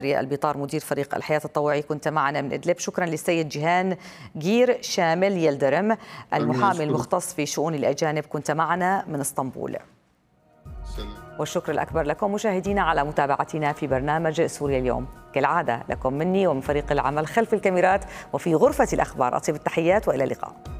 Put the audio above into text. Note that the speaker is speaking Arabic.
البيطار مدير فريق الحياة التطوعي كنت معنا من إدلب. شكرا للسيد جيهان جير شامل يلدرم المحامي المختص في شؤون الأجانب كنت معنا من اسطنبول. والشكر الأكبر لكم مشاهدينا على متابعتنا في برنامج سوريا اليوم. كالعادة لكم مني ومن فريق العمل خلف الكاميرات وفي غرفة الأخبار أطيب التحيات وإلى اللقاء.